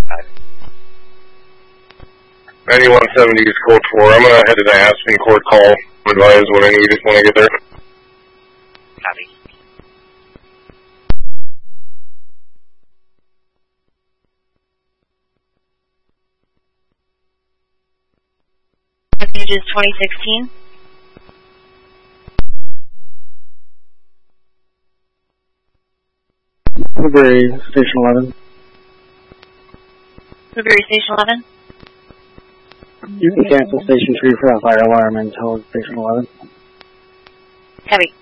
9170 is code 4. I'm going to head to the Aspen court call. Advise when I need it when I get there. Copy. Message is 2016. Woodbury Station 11. Woodbury Station 11. You can cancel Station 3 for that fire alarm until Station 11. Copy.